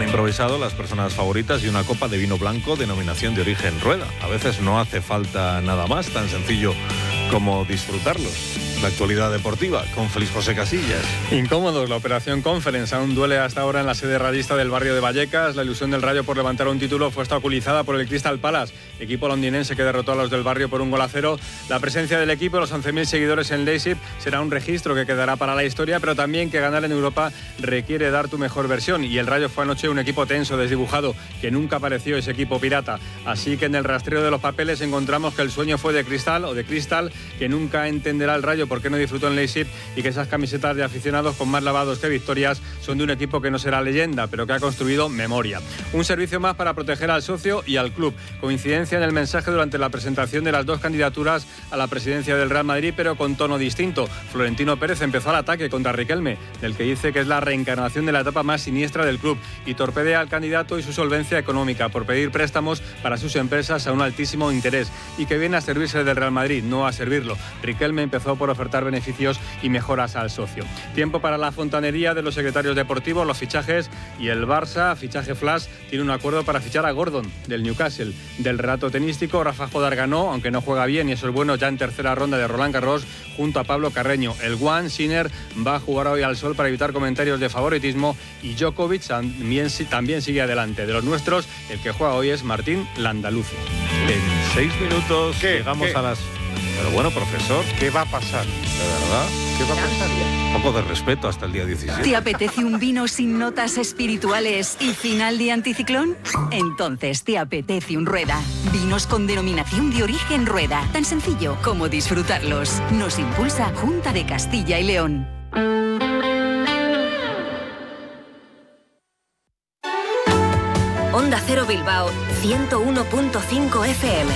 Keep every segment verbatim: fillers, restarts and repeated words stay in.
han improvisado las personas favoritas y una copa de vino blanco, denominación de origen Rueda. A veces no hace falta nada más, tan sencillo como disfrutarlos. La actualidad deportiva con Félix José Casillas. Incómodos, la operación Conference aún duele hasta ahora en la sede radista del barrio de Vallecas. La ilusión del Rayo por levantar un título fue obstaculizada por el Crystal Palace, equipo londinense que derrotó a los del barrio por un gol a cero. La presencia del equipo, los once mil seguidores en Leipzig, será un registro que quedará para la historia, pero también que ganar en Europa requiere dar tu mejor versión, y el Rayo fue anoche un equipo tenso, desdibujado, que nunca apareció ese equipo pirata. Así que en el rastreo de los papeles encontramos que el sueño fue de Cristal o de Cristal, que nunca entenderá el Rayo por qué no disfrutó en Leipzig, y que esas camisetas de aficionados con más lavados que victorias son de un equipo que no será leyenda, pero que ha construido memoria. Un servicio más para proteger al socio y al club. Coincidencia en el mensaje durante la presentación de las dos candidaturas a la presidencia del Real Madrid, pero con tono distinto. Florentino Pérez empezó al ataque contra Riquelme, del que dice que es la reencarnación de la etapa más siniestra del club, y torpedea al candidato y su solvencia económica por pedir préstamos para sus empresas a un altísimo interés, y que viene a servirse del Real Madrid, no a servirlo. Riquelme empezó por ofertar beneficios y mejoras al socio. Tiempo para la fontanería de los secretarios deportivos, los fichajes, y el Barça, fichaje flash, tiene un acuerdo para fichar a Gordon, del Newcastle. Del relato tenístico, Rafa Jodar ganó, aunque no juega bien, y eso es bueno, ya en tercera ronda de Roland Garros, junto a Pablo Carreño. El One, Sinner, va a jugar hoy al sol para evitar comentarios de favoritismo, y Djokovic también, también sigue adelante. De los nuestros, el que juega hoy es Martín Landaluce. En seis minutos ¿Qué? llegamos ¿Qué? a las... Pero bueno, profesor, ¿Qué va a pasar? de verdad, ¿Qué va a pasar? un poco de respeto hasta el día diecisiete. ¿Te apetece un vino sin notas espirituales y final de anticiclón? Entonces te apetece un Rueda. Vinos con denominación de origen Rueda. Tan sencillo como disfrutarlos. Nos impulsa Junta de Castilla y León. Onda Cero Bilbao, ciento uno punto cinco F M.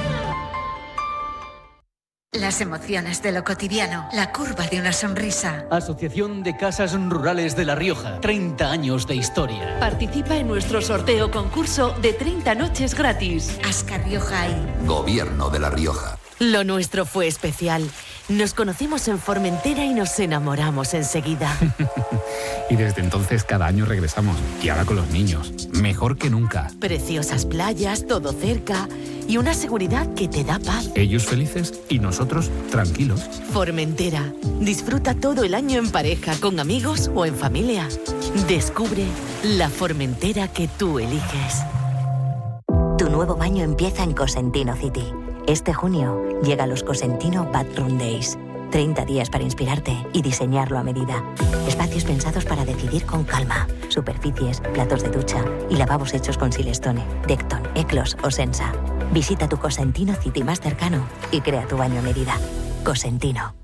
Las emociones de lo cotidiano, la curva de una sonrisa. Asociación de Casas Rurales de La Rioja, treinta años de historia. Participa en nuestro sorteo concurso de treinta noches gratis. Ascar Rioja y Gobierno de La Rioja. Lo nuestro fue especial. Nos conocimos en Formentera y nos enamoramos enseguida. Y desde entonces cada año regresamos. Y ahora con los niños. Mejor que nunca. Preciosas playas, todo cerca y una seguridad que te da paz. Ellos felices y nosotros tranquilos. Formentera. Disfruta todo el año en pareja, con amigos o en familia. Descubre la Formentera que tú eliges. Tu nuevo baño empieza en Cosentino City. Este junio llega los Cosentino Bathroom Days. treinta días para inspirarte y diseñarlo a medida. Espacios pensados para decidir con calma. Superficies, platos de ducha y lavabos hechos con Silestone, Decton, Eclos o Sensa. Visita tu Cosentino City más cercano y crea tu baño a medida. Cosentino.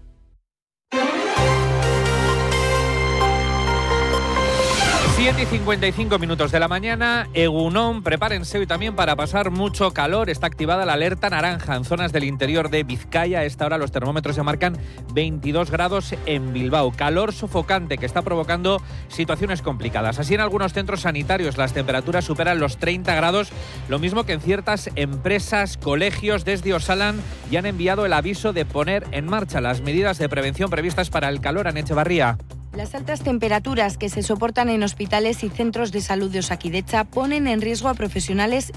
siete y cincuenta y cinco minutos de la mañana, Egunon, prepárense hoy también para pasar mucho calor. Está activada la alerta naranja en zonas del interior de Vizcaya. A esta hora los termómetros ya marcan veintidós grados en Bilbao. Calor sofocante que está provocando situaciones complicadas. Así en algunos centros sanitarios las temperaturas superan los treinta grados, lo mismo que en ciertas empresas, colegios. Desde Osalan ya han enviado el aviso de poner en marcha las medidas de prevención previstas para el calor. En Echevarría. Las altas temperaturas que se soportan en hospitales y centros de salud de Osakidecha ponen en riesgo a profesionales